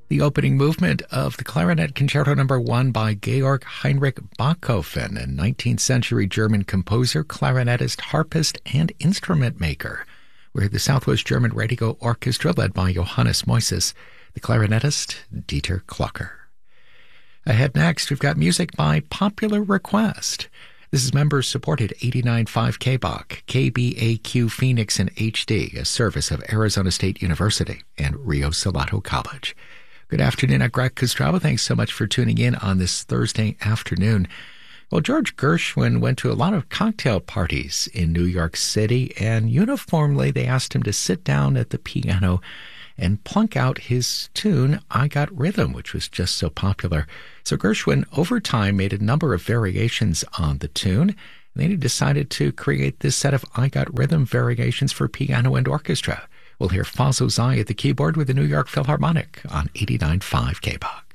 The opening movement of the Clarinet Concerto No. 1 by Georg Heinrich Bachofen, a 19th century German composer, clarinetist, harpist, and instrument maker. We're the Southwest German Radio Orchestra led by Johannes Moises, the clarinetist Dieter Klocker. Ahead next, we've got music by popular request. This is member-supported 89.5 KBOK, KBAQ Phoenix in HD, a service of Arizona State University and Rio Salado College. Good afternoon. I'm Greg Kostrava. Thanks so much for tuning in on this Thursday afternoon. Well, George Gershwin went to a lot of cocktail parties in New York City, and uniformly they asked him to sit down at the piano and plunk out his tune, I Got Rhythm, which was just so popular. So Gershwin, over time, made a number of variations on the tune, and then he decided to create this set of I Got Rhythm variations for piano and orchestra. We'll hear Fazl Zai at the keyboard with the New York Philharmonic on 89.5 KBOK.